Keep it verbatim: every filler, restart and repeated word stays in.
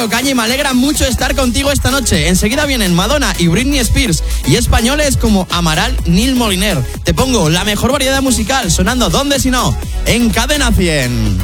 Bueno, Cañi, me alegra mucho estar contigo esta noche. Enseguida vienen Madonna y Britney Spears y españoles como Amaral, Nil Moliner. Te pongo la mejor variedad musical sonando ¿Dónde si no? En Cadena cien.